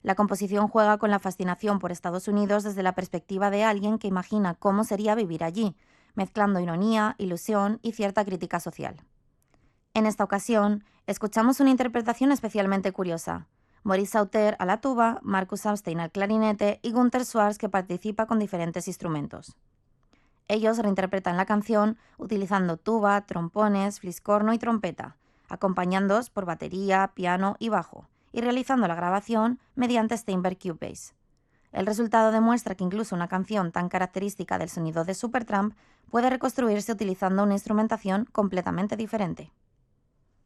La composición juega con la fascinación por Estados Unidos desde la perspectiva de alguien que imagina cómo sería vivir allí, mezclando ironía, ilusión y cierta crítica social. En esta ocasión, escuchamos una interpretación especialmente curiosa. Maurice Sauter a la tuba, Marcus Amstein al clarinete y Günther Schwarz, que participa con diferentes instrumentos. Ellos reinterpretan la canción utilizando tuba, trompones, fliscorno y trompeta, acompañándoos por batería, piano y bajo, y realizando la grabación mediante Steinberg Cubase. El resultado demuestra que incluso una canción tan característica del sonido de Supertramp puede reconstruirse utilizando una instrumentación completamente diferente.